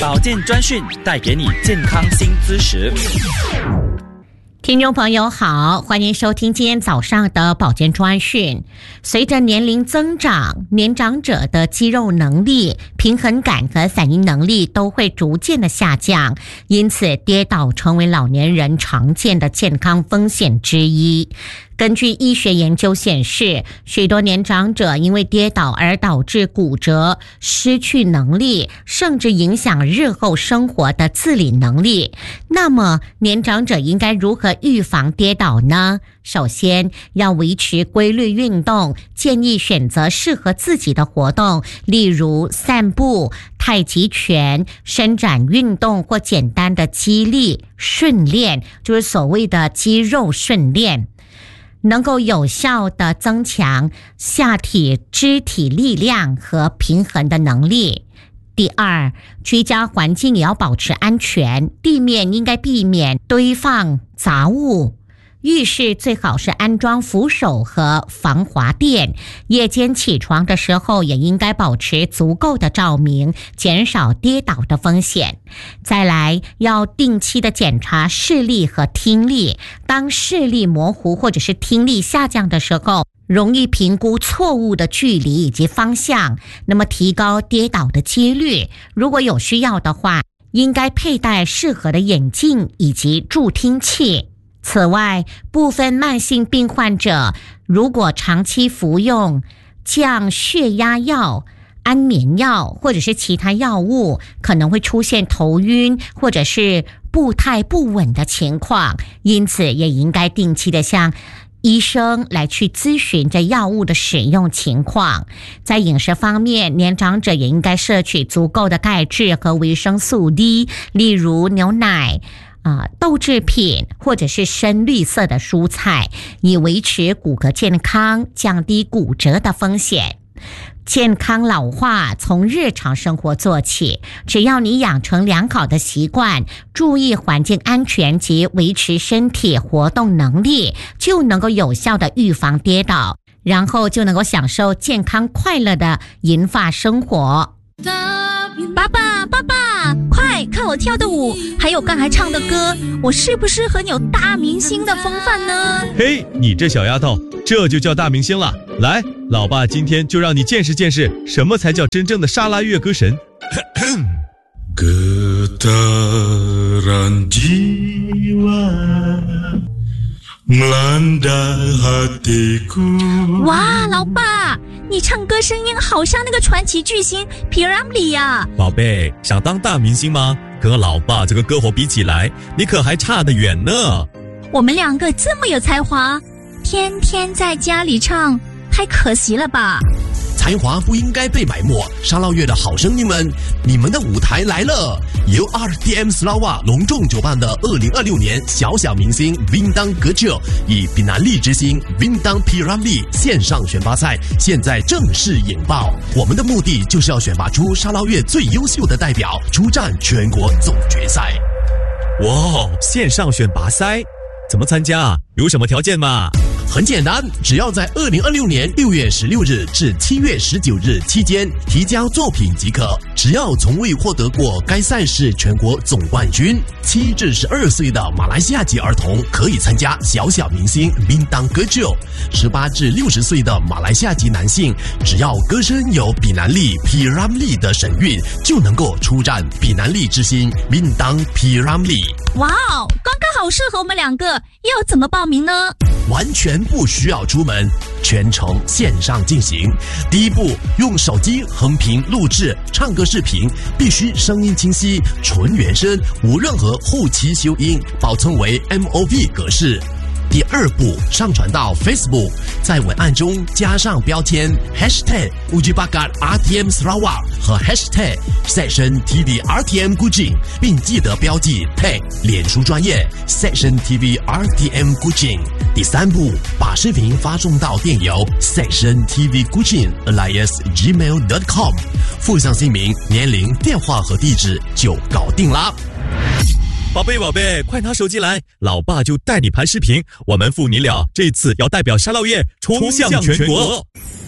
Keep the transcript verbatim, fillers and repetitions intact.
保健专讯带给你健康新知识。 听众朋友好，欢迎收听今天早上的保健专讯。随着年龄增长，年长者的肌肉能力、平衡感和反应能力都会逐渐的下降，因此跌倒成为老年人常见的健康风险之一。根据医学研究显示，许多年长者因为跌倒而导致骨折、失去能力，甚至影响日后生活的自理能力。那么，年长者应该如何预防跌倒呢？首先，要维持规律运动，建议选择适合自己的活动，例如散步、太极拳、伸展运动或简单的肌力训练，就是所谓的肌肉训练，能够有效地增强下体肢体力量和平衡的能力。第二，居家环境也要保持安全，地面应该避免堆放杂物。浴室最好是安装扶手和防滑垫，夜间起床的时候也应该保持足够的照明，减少跌倒的风险。再来，要定期的检查视力和听力，当视力模糊或者是听力下降的时候，容易评估错误的距离以及方向，那么提高跌倒的几率。如果有需要的话，应该佩戴适合的眼镜以及助听器。此外，部分慢性病患者如果长期服用降血压药、安眠药或者是其他药物，可能会出现头晕或者是步态不稳的情况，因此也应该定期的向医生来去咨询这药物的使用情况。在饮食方面，年长者也应该摄取足够的钙质和维生素 D， 例如牛奶、啊、豆制品或者是深绿色的蔬菜，以维持骨骼健康，降低骨折的风险。健康老化从日常生活做起，只要你养成良好的习惯，注意环境安全及维持身体活动能力，就能够有效的预防跌倒，然后就能够享受健康快乐的银发生活。 爸爸爸爸，快看我跳的舞，还有刚才唱的歌，我是不是很有大明星的风范呢？ 嘿，你这小丫头，这就叫大明星了。来，老爸今天就让你见识见识，什么才叫真正的沙拉越歌神。 Getaran jiwa melanda hatiku。 哇，老爸，你唱歌声音好像那个传奇巨星 P. Ramlee 呀！ 宝贝，想当大明星吗？跟老爸这个歌喉比起来，你可还差得远呢。 我们两个这么有才华，天天在家里唱，太可惜了吧？ 才华不应该被埋没，沙捞越的好声音们，你们的舞台来了！由 R T M Sarawak 隆重主办的二零二六年小小明星 Bintang Kecil 以比南利之星 Bintang P. Ramlee 线上选拔赛现在正式引爆。我们的目的就是要选拔出沙捞越最优秀的代表，出战全国总决赛。 哇，线上选拔赛怎么参加？有什么条件吗？ 很简单，只要在二零二六年六月十六日至七月十九日期间提交作品即可。只要从未获得过该赛事全国总冠军，七至十二岁的马来西亚籍儿童可以参加小小明星 Bintang Kecil。十八至六十岁的马来西亚籍男性，只要歌声有比南利 P. Ramlee 的神韵，就能够出战比南利之星 Bintang P. Ramlee。 哇哦，刚刚好适合我们两个，要怎么报名呢？ 完全不需要出门，全程线上进行。第一步，用手机横屏录制唱歌视频，必须声音清晰、纯原声，无任何后期修音，保存为 M O V 格式。第二步，上传到 Facebook， 在文案中加上标签 Hashtag Uji Bakat R T M Sarawak 和 Hashtag Section T V R T M Kuching， 并记得标记 Tag 脸书专业 Section T V R T M Kuching。第三步，把视频发送到电邮 Section T V Kuching alias gmail dot com， 附上姓名、年龄、电话和地址就搞定啦。 宝贝宝贝，快拿手机来，老爸就带你拍视频，我们父女俩这次要代表沙捞越冲向全国。